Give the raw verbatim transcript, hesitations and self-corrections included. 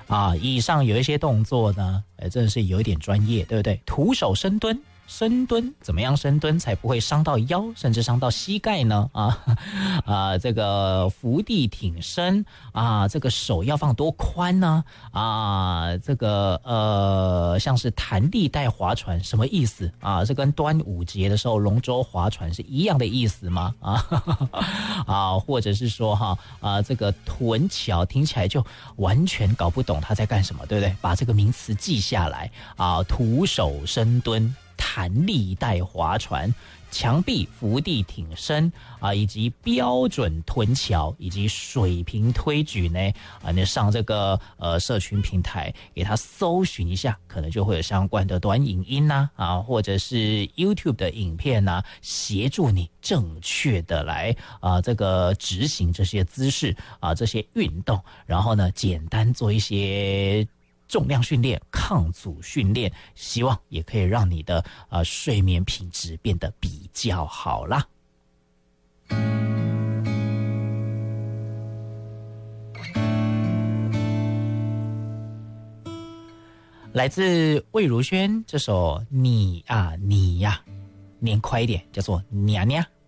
啊，以上有一些动作呢，呃，真的是有一点专业，对不对？徒手深蹲。深蹲怎么样？深蹲才不会伤到腰，甚至伤到膝盖呢？啊啊，这个伏地挺身啊，这个手要放多宽呢？啊，这个呃，像是弹力带划船什么意思啊？这跟端午节的时候龙舟划船是一样的意思吗？啊啊，或者是说哈啊，这个臀桥听起来就完全搞不懂他在干什么，对不对？把这个名词记下来啊，徒手深蹲。弹力带划船、墙壁伏地挺身啊，以及标准臀桥以及水平推举呢啊，你上这个呃社群平台给他搜寻一下，可能就会有相关的短影音呐 啊, 啊，或者是 YouTube 的影片呐、啊，协助你正确的来啊这个执行这些姿势啊这些运动，然后呢简单做一些。重量训练、抗阻训练，希望也可以让你的呃睡眠品质变得比较好啦。来自魏如萱这首《你啊你呀》，念快一点，叫做娘娘。